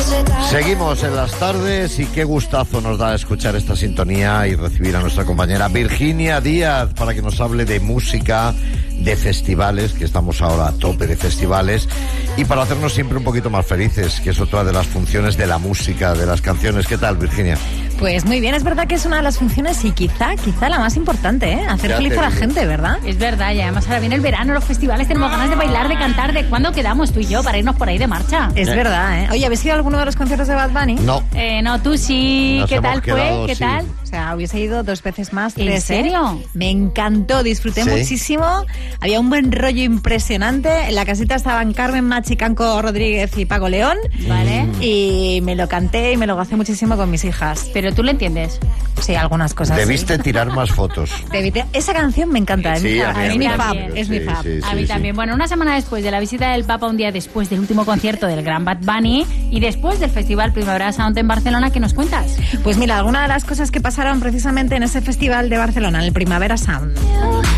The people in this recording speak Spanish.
Seguimos en las tardes y qué gustazo nos da escuchar esta sintonía y recibir a nuestra compañera Virginia Díaz para que nos hable de música, de festivales, que estamos ahora a tope de festivales, y para hacernos siempre un poquito más felices, que es otra de las funciones de la música, de las canciones. ¿Qué tal, Virginia? Pues muy bien, es verdad que es una de las funciones y quizá la más importante, ¿eh? Hacer Ya feliz te a la digo. gente, ¿verdad? Es verdad, y además ahora viene el verano, los festivales, tenemos ganas de bailar, de cantar. ¿De cuándo quedamos tú y yo para irnos por ahí de marcha? Es verdad, ¿eh? Oye, ¿habéis ido a alguno de los conciertos de Bad Bunny? No. No, tú sí. Nos ¿Qué hemos tal quedado, fue? ¿Qué sí. tal? O sea, hubiese ido 2 veces más, ¿En 3, serio? Me encantó, disfruté ¿Sí? muchísimo. Había un buen rollo impresionante. En la casita estaban Carmen Machi, Canco Rodríguez y Paco León. Vale. Y me lo canté y me lo gocé muchísimo con mis hijas. Pero tú lo entiendes. Sí, algunas cosas. Debiste sí. tirar más fotos. Esa canción me encanta. Sí, a mí es mi fab. también. Es mi Sí, fab. sí, A mí también. Bueno, una semana después de la visita del Papa, un día después del último concierto del gran Bad Bunny y después del Festival Primavera Sound en Barcelona, ¿qué nos cuentas? Pues mira, algunas de las cosas que pasaron precisamente en ese festival de Barcelona, en el Primavera Sound.